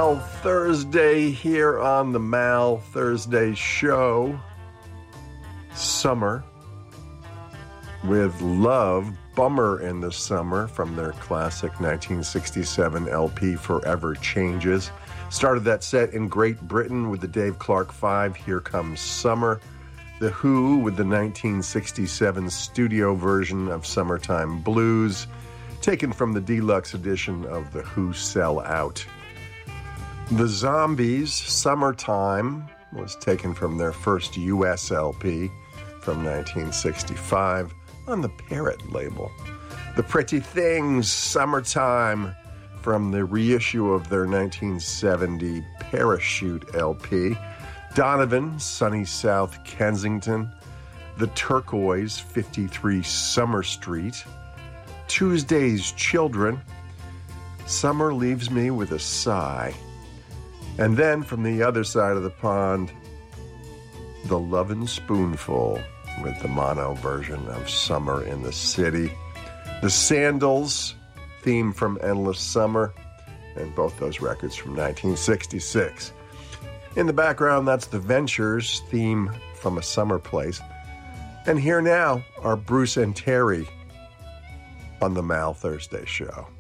Mal Thursday here on the Mal Thursday show. Summer with Love, Bummer in the Summer from their classic 1967 LP Forever Changes. Started that set in Great Britain with the Dave Clark 5, Here Comes Summer. The Who with the 1967 studio version of Summertime Blues, taken from the deluxe edition of The Who Sell Out. The Zombies, Summertime, was taken from their first US LP from 1965 on the Parrot label. The Pretty Things, Summertime, from the reissue of their 1970 Parachute LP. Donovan, Sunny South Kensington. The Turquoise, 53 Summer Street. Tuesday's Children. Summer Leaves Me with a Sigh. And then from the other side of the pond, The Lovin' Spoonful with the mono version of Summer in the City. The Sandals, theme from Endless Summer, and both those records from 1966. In the background, that's The Ventures, theme from A Summer Place. And here now are Bruce and Terry on the Mal Thursday show.